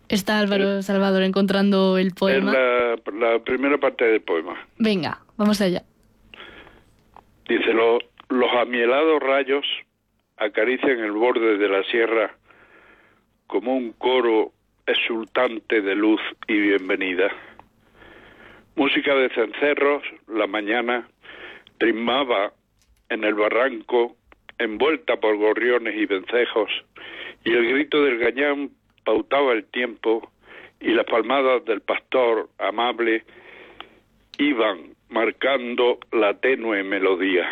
Está Álvaro Salvador encontrando el poema. Es la primera parte del poema. Venga, vamos allá. Dice, los amielados rayos acarician el borde de la sierra como un coro exultante de luz y bienvenida. Música de cencerros, la mañana trimaba en el barranco, envuelta por gorriones y vencejos, y el grito del gañán pautaba el tiempo, y las palmadas del pastor amable iban marcando la tenue melodía.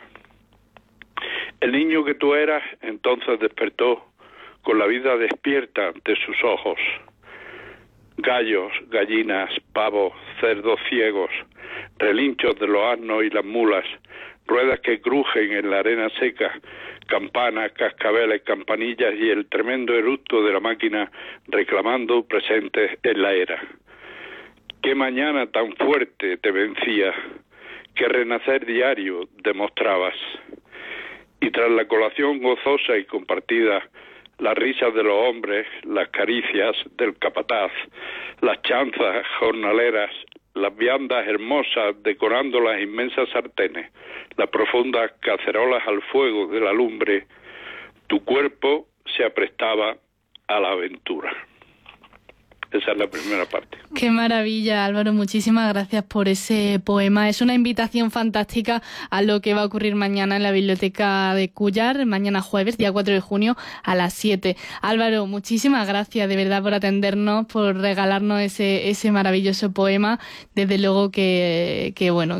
El niño que tú eras entonces despertó con la vida despierta ante sus ojos. Gallos, gallinas, pavos, cerdos ciegos, relinchos de los asnos y las mulas, ruedas que crujen en la arena seca, campanas, cascabeles, campanillas y el tremendo eructo de la máquina reclamando presentes en la era. Qué mañana tan fuerte te vencía, qué renacer diario demostrabas. Y tras la colación gozosa y compartida, las risas de los hombres, las caricias del capataz, las chanzas jornaleras, las viandas hermosas decorando las inmensas sartenes, las profundas cacerolas al fuego de la lumbre, tu cuerpo se aprestaba a la aventura. Esa es la primera parte. Qué maravilla, Álvaro. Muchísimas gracias por ese poema. Es una invitación fantástica a lo que va a ocurrir mañana en la Biblioteca de Cúllar, mañana jueves, día 4 de junio, a las 7. Álvaro, muchísimas gracias de verdad por atendernos, por regalarnos ese maravilloso poema. Desde luego que bueno,